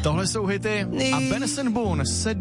Tohle jsou hity a Benson Boone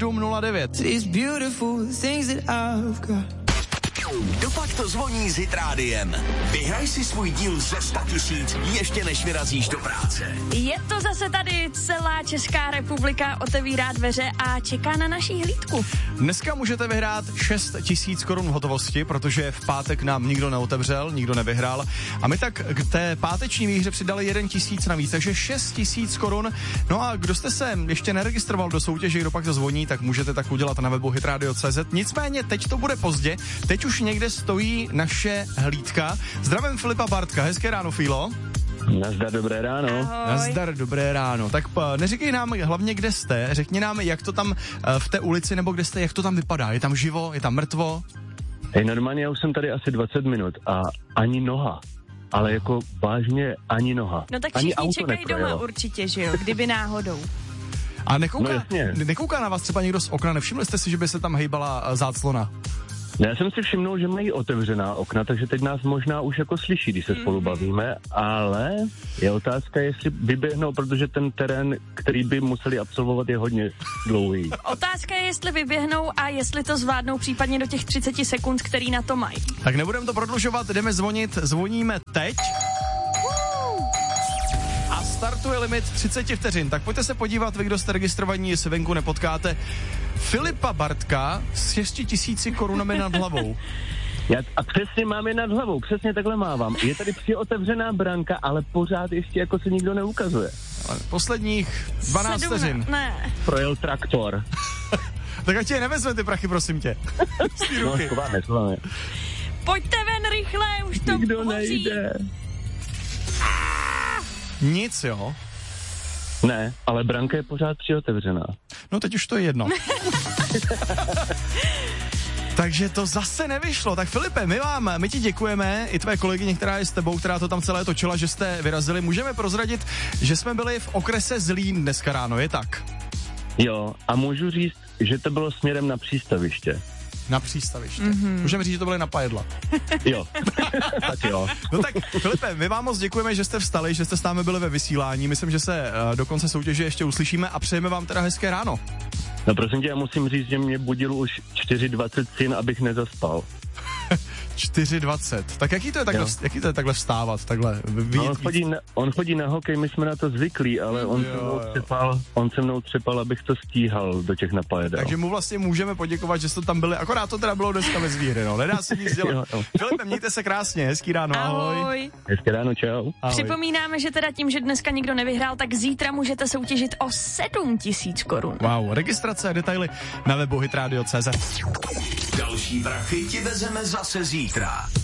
7:09. Dopak to zvoní s Hit Rádiem. Vyhraj si svůj díl ze 100 000 ještě než vyrazíš do práce. Je to zase tady, celá Česká republika otevírá dveře a čeká na naší hlídku. Dneska můžete vyhrát 6 000 korun v hotovosti, protože v pátek nám nikdo neotevřel, nikdo nevyhrál. A my tak k té páteční výhře přidali 1 000 navíc, takže 6 000 korun. No a kdo jste se ještě neregistroval do soutěže, kdo pak to zvoní, tak můžete tak udělat na webu hitradio.cz. Nicméně teď to bude pozdě, teď už někde stojí naše hlídka. Zdravím Filipa Bartka, hezké ráno, Filo. Nazdar, dobré ráno. Ahoj. Nazdar, dobré ráno. Tak neříkej nám hlavně, kde jste, řekni nám, jak to tam v té ulici, nebo kde jste, jak to tam vypadá. Je tam živo, je tam mrtvo? Normálně já už jsem tady asi 20 minut a ani noha. Ale jako vážně ani noha. No tak ani všichni auto čekají neprojelo. doma určitě, že jo, kdyby náhodou. A No nekouká na vás třeba někdo z okna? Nevšimli jste si, že by se tam hejbala záclona? Ne, já jsem si všimnul, že mají otevřená okna, takže teď nás možná už jako slyší, když se spolu bavíme, ale je otázka, jestli vyběhnou, protože ten terén, který by museli absolvovat, je hodně dlouhý. Otázka je, jestli vyběhnou a jestli to zvládnou případně do těch 30 sekund, který na to mají. Tak nebudeme to prodlužovat, jdeme zvonit, zvoníme teď. A startuje limit 30 vteřin, tak pojďte se podívat, vy, kdo jste registrovaní, jestli venku nepotkáte Filipa Bartka s 6 000 korunami nad hlavou. A přesně mám je nad hlavou, přesně takhle mávám. Je tady přiotevřená branka, ale pořád ještě jako se nikdo neukazuje. Ale posledních 12 vteřin. Ne. Projel traktor. Tak ať tě nevezme ty prachy, prosím tě. Z té ruky. Schováme. Pojďte ven rychle, už to Nikdo hoří. nejde. Nic, jo? Ne, ale branka je pořád přiotevřená. No teď už to je jedno. Takže to zase nevyšlo. Tak Filipe, my ti děkujeme, i tvé kolegyně, která je s tebou, která to tam celé točila, že jste vyrazili. Můžeme prozradit, že jsme byli v okrese Zlín dneska ráno, je tak? Jo, a můžu říct, že to bylo směrem na přístaviště. Na přístaviště. Mm-hmm. Můžeme říct, že to byly na Pajedla. Jo, tak jo. No tak Filipe, my vám moc děkujeme, že jste vstali, že jste s námi byli ve vysílání. Myslím, že se do konce soutěže ještě uslyšíme a přejeme vám teda hezké ráno. No prosím tě, já musím říct, že mě budil už 4:20 syn, abych nezaspal. 4:20. Tak jaký to je takhle vstávat? Takhle no, on chodí na hokej, my jsme na to zvyklí, ale on se mnou třepal, abych to stíhal do těch napajedel. Takže mu vlastně můžeme poděkovat, že jste tam byli, akorát to teda bylo dneska bez výhry, no, nedá se nic dělat. Filipe, mějte se krásně, hezký ráno, ahoj. Hezké ráno, čau. Ahoj. Připomínáme, že teda tím, že dneska nikdo nevyhrál, tak zítra můžete soutěžit o 7 000 korun. Wow, registrace a detaily na webu hitradio.cz. Další prachy ti vezeme zase zítra.